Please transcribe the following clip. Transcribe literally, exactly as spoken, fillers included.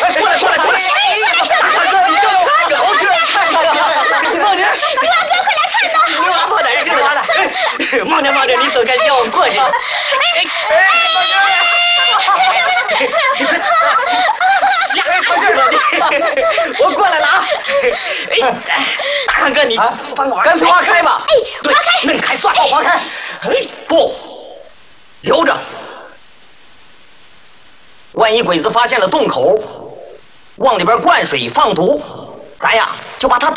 过来过来过来！大哥，你就好这菜呀！孟娘， 大哥，快来看呐！ 你娃跑哪儿去了？孟娘，孟娘，你走开，叫我过去。哎哎，孟娘！你快吓出去了你！我过来了啊！哎，大汉哥，你帮个忙，干脆挖开吧。 哎， 对，弄开算。哦，挖开。哎，不，留着。万一鬼子发现了洞口，往里边灌水放毒，咱呀就把他